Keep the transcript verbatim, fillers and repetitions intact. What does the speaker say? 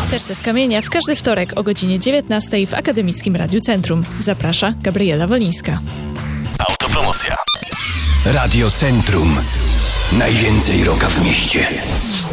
Serce z kamienia w każdy wtorek o godzinie dziewiętnastej w Akademickim Radiu Centrum. Zaprasza Gabriela Wolińska. Autopromocja. Radio Centrum. Najwięcej rocka w mieście.